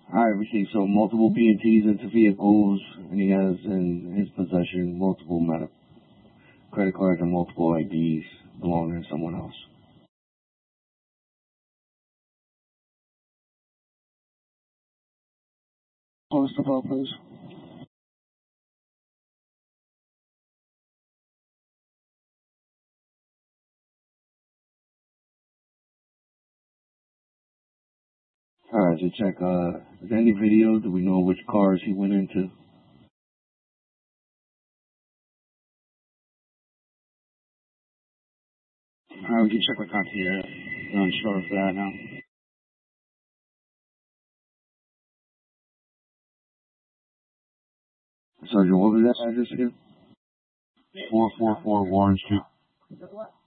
I received so multiple PNTs into vehicles, and he has in his possession multiple credit cards and multiple IDs belonging to someone else. Close the vote, please. Alright, to check, is there any video? Do we know which cars he went into? Alright, we can check with Concierge. We're unsure for that now. Sergeant, what was that address again? 444 Warren Street.